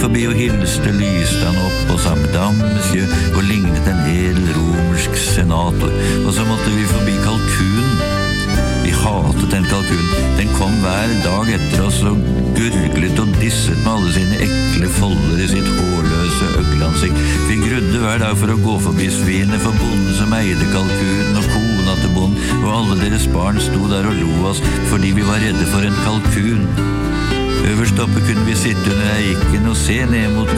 forbi og hilste lyste han opp på samme dam, monsieur, og lignet en edel romersk senator. Og så måtte vi forbi kalkunen. Vi hatet den kalkunen. Den kom hver dag etter oss og gurglet og disset med alle sine ekle folder i sitt hårløse øgleansikt. Vi grudde hver dag for å gå forbi svinet, for bonden som eide kalkunen og kona til bonden, og alle deres barn sto der og lo oss fordi vi var redde for en kalkun. Øverst oppe kunne vi sitte under eiken og se ned mot